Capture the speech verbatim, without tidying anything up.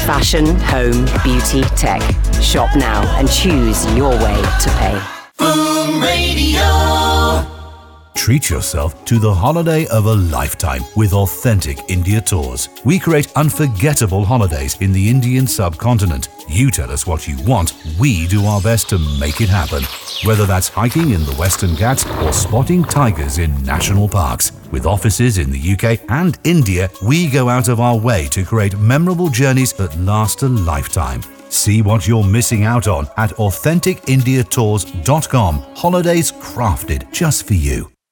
Fashion, home, beauty, tech. Shop now and choose your way to pay. Boom Radio. Treat yourself to the holiday of a lifetime with Authentic India Tours. We create unforgettable holidays in the Indian subcontinent. You tell us what you want, we do our best to make it happen. Whether that's hiking in the Western Ghats or spotting tigers in national parks. With offices in the U K and India, we go out of our way to create memorable journeys that last a lifetime. See what you're missing out on at authentic india tours dot com. Holidays crafted just for you.